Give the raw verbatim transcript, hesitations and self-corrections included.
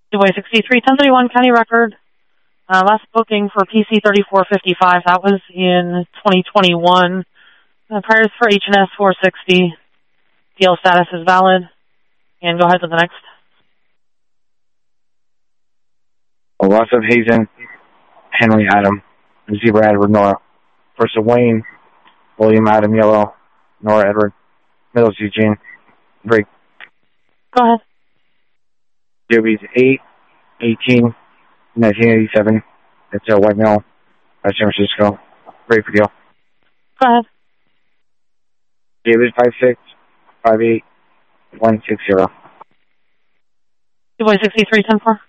DuBois sixty-three, ten thirty-one County Record. Uh, last booking for P C thirty-four fifty-five. That was in twenty twenty-one. Uh, priors for H and S four sixty. D L status is valid. And go ahead with the next. Loss of Hazen, Henry Adam, Zebra Edward Nora. First of Wayne, William Adam Yellow, Nora Edward, Middles Eugene. Break. Go ahead. Joby's eight, eighteen, nineteen eighty-seven. It's a white male, San Francisco. Break for deal. Go ahead. David five six, five eight, one six zero. DuBois sixty-three, ten four.